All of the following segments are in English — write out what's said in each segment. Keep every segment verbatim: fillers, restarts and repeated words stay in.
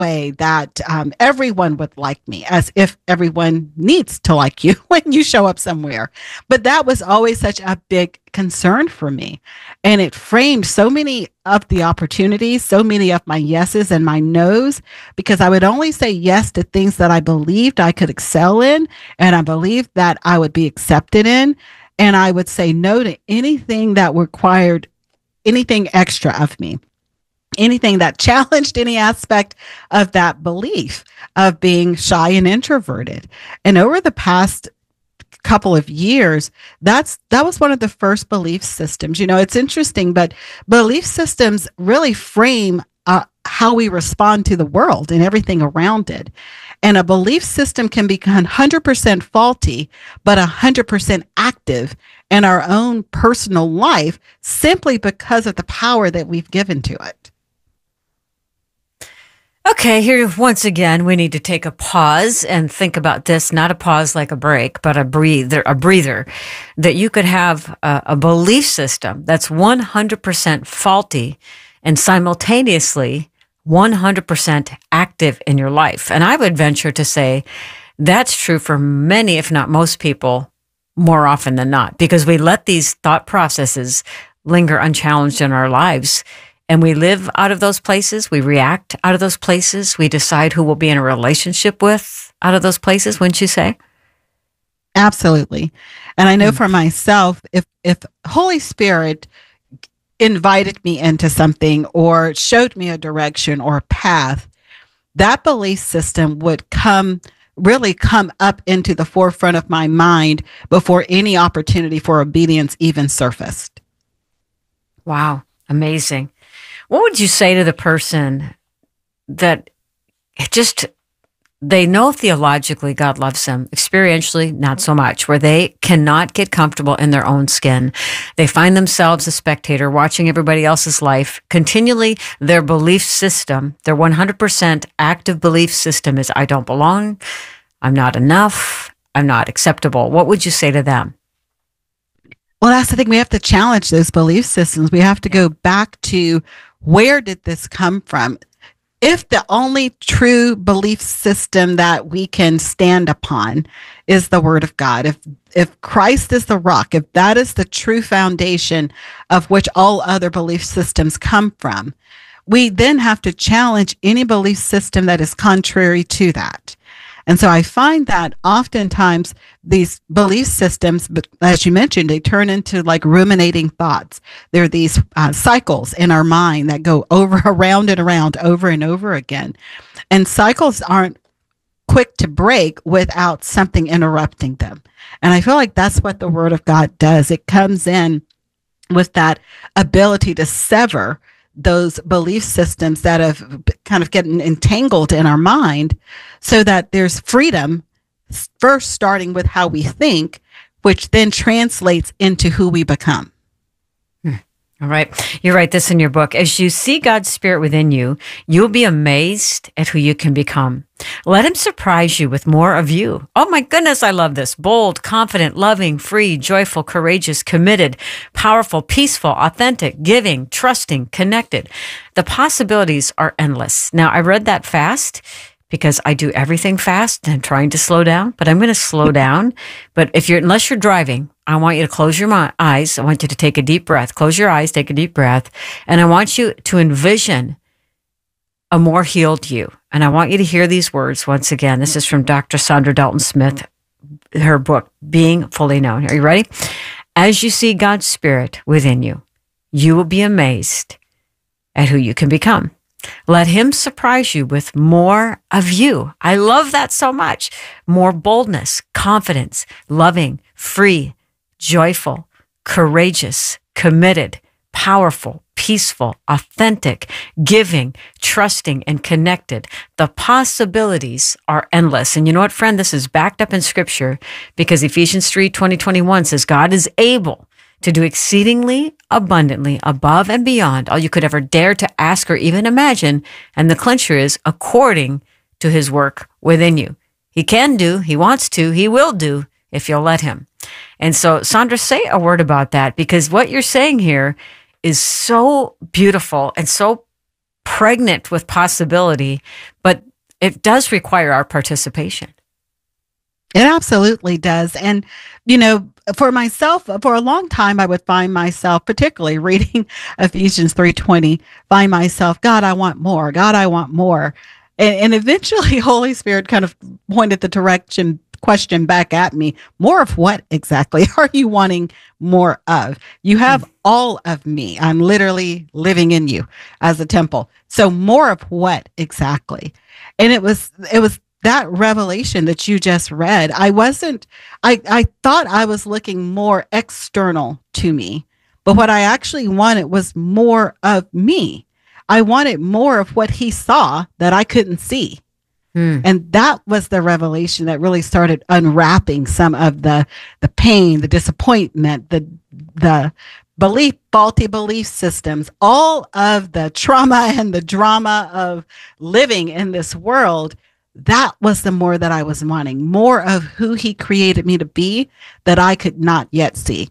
way that um, everyone would like me, as if everyone needs to like you when you show up somewhere. But that was always such a big concern for me. And it framed so many of the opportunities, so many of my yeses and my nos, because I would only say yes to things that I believed I could excel in and I believed that I would be accepted in. And I would say no to anything that required anything extra of me, anything that challenged any aspect of that belief of being shy and introverted. And over the past couple of years, that's that was one of the first belief systems. You know, it's interesting, but belief systems really frame uh, how we respond to the world and everything around it. And a belief system can be one hundred percent faulty, but one hundred percent active in our own personal life simply because of the power that we've given to it. Okay, here once again, we need to take a pause and think about this, not a pause like a break, but a breather, a breather, that you could have a, a belief system that's one hundred percent faulty and simultaneously one hundred percent active in your life. And I would venture to say that's true for many, if not most people, more often than not, because we let these thought processes linger unchallenged in our lives. And we live out of those places. We react out of those places. We decide who we'll be in a relationship with out of those places, wouldn't you say? Absolutely. And I know for myself, if if Holy Spirit invited me into something or showed me a direction or a path, that belief system would come really come up into the forefront of my mind before any opportunity for obedience even surfaced. Wow. Amazing. What would you say to the person that just, they know theologically God loves them, experientially not so much, where they cannot get comfortable in their own skin? They find themselves a spectator watching everybody else's life. Continually, their belief system, their one hundred percent active belief system is, I don't belong, I'm not enough, I'm not acceptable. What would you say to them? Well, that's the thing. We have to challenge those belief systems. We have to go back to, where did this come from? If the only true belief system that we can stand upon is the Word of God, if if Christ is the rock, if that is the true foundation of which all other belief systems come from, we then have to challenge any belief system that is contrary to that. And so I find that oftentimes these belief systems, but as you mentioned, they turn into like ruminating thoughts. There are these uh, cycles in our mind that go over, around and around, over and over again. And cycles aren't quick to break without something interrupting them. And I feel like that's what the Word of God does. It comes in with that ability to sever those belief systems that have kind of getting entangled in our mind, so that there's freedom, first starting with how we think, which then translates into who we become. All right. You write this in your book. As you see God's Spirit within you, you'll be amazed at who you can become. Let Him surprise you with more of you. Oh my goodness, I love this. Bold, confident, loving, free, joyful, courageous, committed, powerful, peaceful, authentic, giving, trusting, connected. The possibilities are endless. Now, I read that fast because I do everything fast and I'm trying to slow down, but I'm going to slow down. But if you're, unless you're driving, I want you to close your mi- eyes. I want you to take a deep breath. Close your eyes, take a deep breath. And I want you to envision a more healed you. And I want you to hear these words once again. This is from Doctor Saundra Dalton Smith, her book, Being Fully Known. Are you ready? As you see God's Spirit within you, you will be amazed at who you can become. Let Him surprise you with more of you. I love that so much. More boldness, confidence, loving, free, joyful, courageous, committed, powerful, peaceful, authentic, giving, trusting, and connected. The possibilities are endless. And you know what, friend? This is backed up in Scripture, because Ephesians three twenty, twenty-one says God is able to do exceedingly abundantly above and beyond all you could ever dare to ask or even imagine. And the clincher is according to His work within you. He can do, He wants to, He will do if you'll let Him. And so, Saundra, say a word about that, because what you're saying here is so beautiful and so pregnant with possibility, but it does require our participation. It absolutely does. And, you know, for myself, for a long time, I would find myself, particularly reading Ephesians three twenty, find myself, God, I want more. God, I want more. And, and eventually, Holy Spirit kind of pointed the direction question back at me. More of what exactly are you wanting more of? You have all of me. I'm literally living in you as a temple. So more of what exactly? And it was, it was that revelation that you just read. I wasn't, I, I thought I was looking more external to me, but what I actually wanted was more of me. I wanted more of what he saw that I couldn't see. Hmm. And that was the revelation that really started unwrapping some of the, the pain, the disappointment, the, the belief, faulty belief systems, all of the trauma and the drama of living in this world. That was the more that I was wanting, more of who he created me to be that I could not yet see.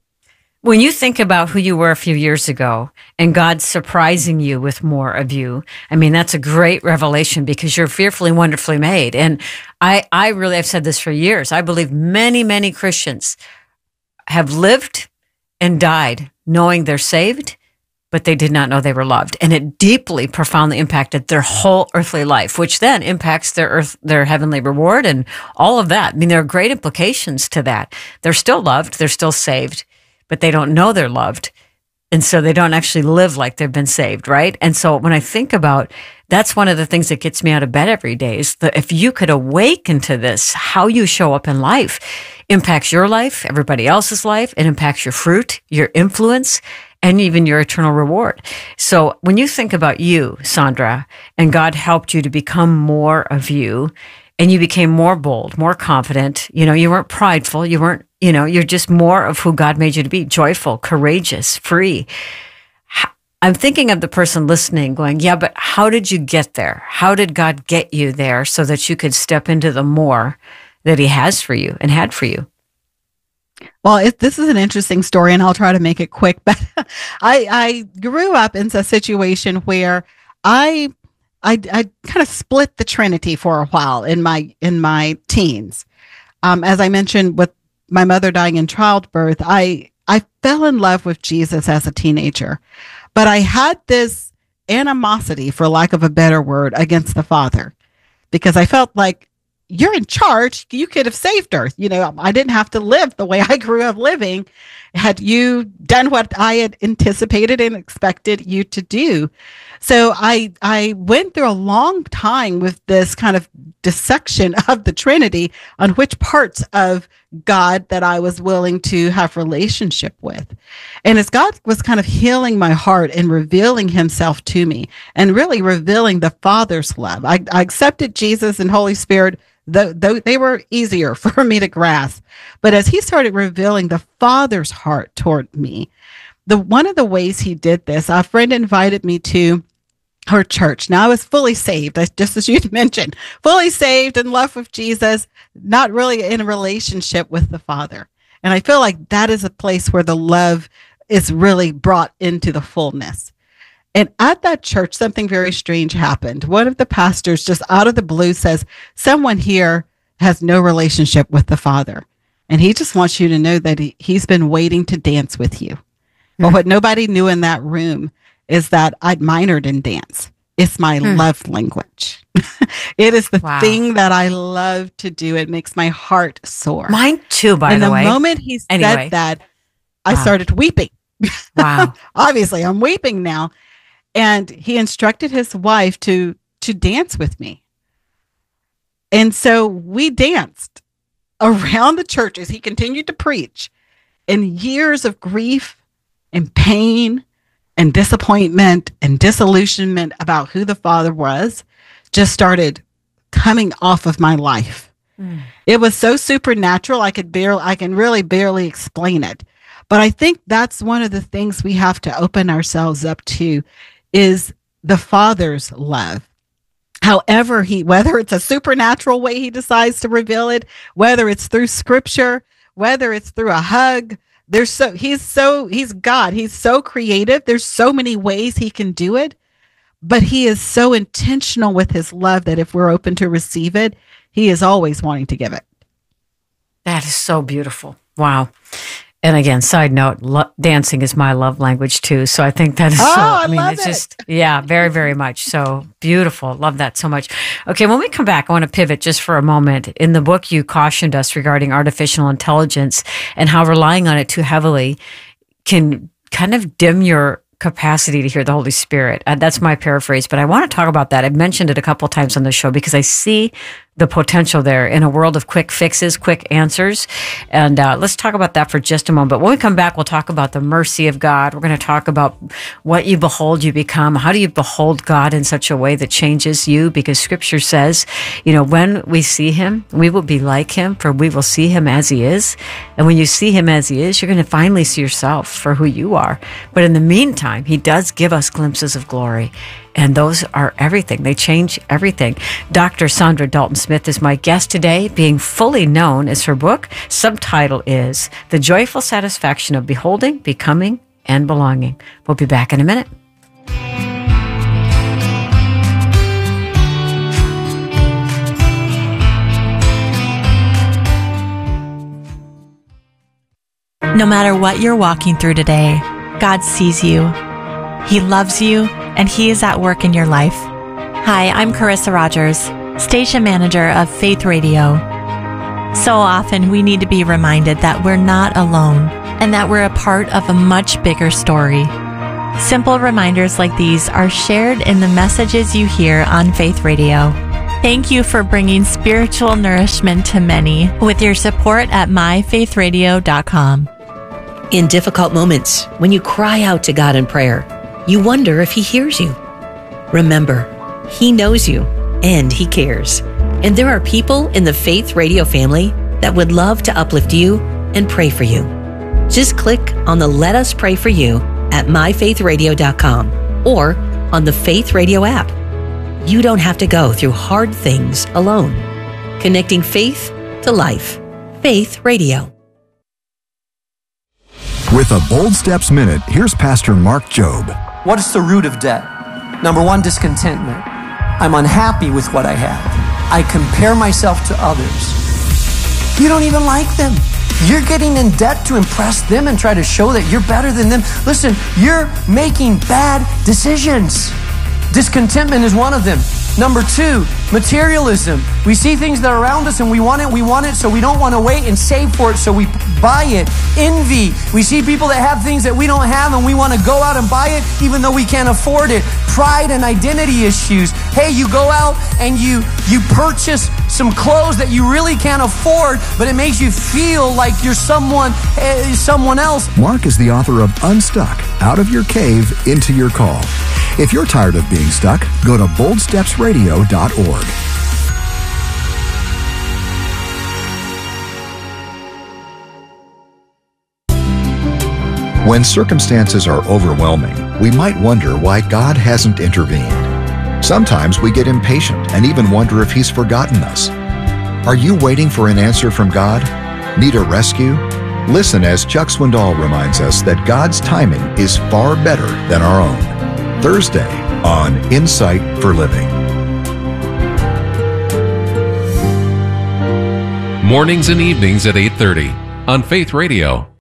When you think about who you were a few years ago and God surprising you with more of you, I mean, that's a great revelation because you're fearfully, wonderfully made. And I, I really have said this for years. I believe many, many Christians have lived and died knowing they're saved, but they did not know they were loved. And it deeply, profoundly impacted their whole earthly life, which then impacts their earth, their heavenly reward and all of that. I mean, there are great implications to that. They're still loved. They're still saved, but they don't know they're loved. And so they don't actually live like they've been saved, right? And so when I think about, that's one of the things that gets me out of bed every day is that if you could awaken to this, how you show up in life impacts your life, everybody else's life. It impacts your fruit, your influence, and even your eternal reward. So when you think about you, Sandra, and God helped you to become more of you, and you became more bold, more confident, you know, you weren't prideful, you weren't, you know, you're just more of who God made you to be, joyful, courageous, free. I'm thinking of the person listening going, yeah, but how did you get there? How did God get you there so that you could step into the more that he has for you and had for you? Well, it, this is an interesting story, and I'll try to make it quick. But I, I grew up in a situation where I, I, I kind of split the Trinity for a while in my in my teens. Um, as I mentioned, with my mother dying in childbirth, I I fell in love with Jesus as a teenager, but I had this animosity, for lack of a better word, against the Father, because I felt like, you're in charge. You could have saved her. You know, I didn't have to live the way I grew up living. Had you done what I had anticipated and expected you to do. So I, I went through a long time with this kind of dissection of the Trinity on which parts of God that I was willing to have relationship with. And as God was kind of healing my heart and revealing himself to me and really revealing the Father's love, I, I accepted Jesus and Holy Spirit. Though, though they were easier for me to grasp. But as he started revealing the Father's heart toward me, the one of the ways he did this, a friend invited me to her church. Now I was fully saved, just as you mentioned, fully saved, in love with Jesus, not really in a relationship with the Father. And I feel like that is a place where the love is really brought into the fullness. And at that church, something very strange happened. One of the pastors, just out of the blue, says, someone here has no relationship with the Father. And he just wants you to know that he, he's been waiting to dance with you. Mm-hmm. But what nobody knew in that room is that I'd minored in dance. It's my mm. love language. It is the wow. thing that I love to do. It makes my heart soar. Mine too, by and the, the way. And the moment he said anyway. that, I wow. started weeping. Wow. Obviously, I'm weeping now. And he instructed his wife to to dance with me. And so we danced around the church as he continued to preach. And years of grief and pain and disappointment and disillusionment about who the Father was just started coming off of my life. Mm. It was so supernatural, I could barely, I can really barely explain it. But I think that's one of the things we have to open ourselves up to, is the Father's love. However, he, whether it's a supernatural way he decides to reveal it, whether it's through scripture, whether it's through a hug, there's so, he's so, he's God. He's so creative. There's so many ways he can do it. but he is so intentional with his love that if we're open to receive it, he is always wanting to give it. That is so beautiful. Wow. And again, side note, lo- dancing is my love language too. So I think that is oh, so, I, I mean, love it's it. just, yeah, very, very much. So beautiful. Love that so much. Okay. When we come back, I want to pivot just for a moment. In the book, you cautioned us regarding artificial intelligence and how relying on it too heavily can kind of dim your capacity to hear the Holy Spirit. Uh, that's my paraphrase, but I want to talk about that. I've mentioned it a couple of times on the show because I see the potential there in a world of quick fixes, quick answers. And uh, let's talk about that for just a moment. But when we come back, we'll talk about the mercy of God. We're going to talk about what you behold, you become. How do you behold God in such a way that changes you? Because Scripture says, you know, when we see him, we will be like him, for we will see him as he is. And when you see him as he is, you're going to finally see yourself for who you are. But in the meantime, he does give us glimpses of glory. And those are everything. They change everything. Doctor Saundra Dalton Smith is my guest today, being fully known as her book. Subtitle is The Joyful Satisfaction of Beholding, Becoming, and Belonging. We'll be back in a minute. No matter what you're walking through today, God sees you. He loves you, and He is at work in your life. Hi, I'm Carissa Rogers, station manager of Faith Radio. So often we need to be reminded that we're not alone and that we're a part of a much bigger story. Simple reminders like these are shared in the messages you hear on Faith Radio. Thank you for bringing spiritual nourishment to many with your support at my faith radio dot com. In difficult moments, when you cry out to God in prayer, you wonder if He hears you. Remember, He knows you and He cares. And there are people in the Faith Radio family that would love to uplift you and pray for you. Just click on the Let Us Pray For You at my faith radio dot com or on the Faith Radio app. You don't have to go through hard things alone. Connecting faith to life. Faith Radio. With a Bold Steps Minute, here's Pastor Mark Jobe. What is the root of debt? Number one, discontentment. I'm unhappy with what I have. I compare myself to others. You don't even like them. You're getting in debt to impress them and try to show that you're better than them. Listen, you're making bad decisions. Discontentment is one of them. Number two, materialism. We see things that are around us and we want it, we want it, so we don't want to wait and save for it, so we buy it. Envy. We see people that have things that we don't have and we want to go out and buy it even though we can't afford it. Pride and identity issues. Hey, you go out and you you purchase some clothes that you really can't afford, but it makes you feel like you're someone, uh, someone else. Mark is the author of Unstuck, Out of Your Cave, Into Your Call. If you're tired of being stuck, go to bold steps radio dot org. When circumstances are overwhelming, we might wonder why God hasn't intervened. Sometimes we get impatient and even wonder if He's forgotten us. Are you waiting for an answer from God? Need a rescue? Listen as Chuck Swindoll reminds us that God's timing is far better than our own. Thursday on Insight for Living. Mornings and evenings at eight thirty on Faith Radio.